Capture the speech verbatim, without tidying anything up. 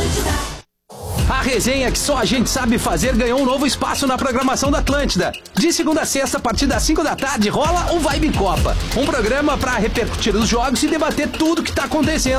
A resenha que só a gente sabe fazer ganhou um novo espaço na programação da Atlântida. De segunda a sexta, a partir das cinco da tarde, rola o Vibe Copa. Um programa para repercutir os jogos e debater tudo que tá acontecendo.